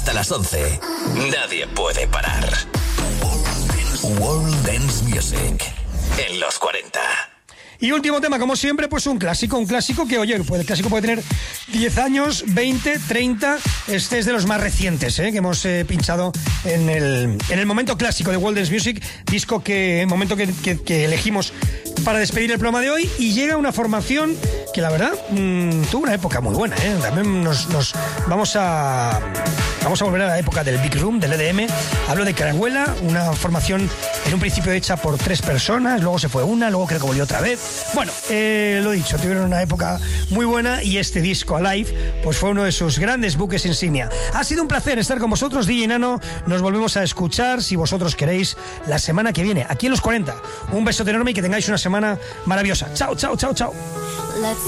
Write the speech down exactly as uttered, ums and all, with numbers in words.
hasta las once. Nadie puede parar. World Dance Music en los cuarenta. Y último tema, como siempre, pues un clásico, un clásico que, oye, el clásico puede tener diez años, veinte, treinta, este es de los más recientes, ¿eh? que hemos eh, pinchado en el, en el momento clásico de World Dance Music, disco que, momento que, que, que elegimos para despedir el programa de hoy, y llega una formación que la verdad mmm, tuvo una época muy buena, ¿eh? También nos, nos vamos a vamos a volver a la época del Big Room, del E D M. Hablo de Carahuela, una formación en un principio hecha por tres personas, luego se fue una, luego creo que volvió otra vez. Bueno, eh, lo dicho, tuvieron una época muy buena y este disco Alive pues fue uno de sus grandes buques insignia. Ha sido un placer estar con vosotros, D J Nano. Nos volvemos a escuchar, si vosotros queréis, la semana que viene, aquí en los cuarenta. Un besote enorme y que tengáis una semana maravillosa. Chao, chao, chao, chao.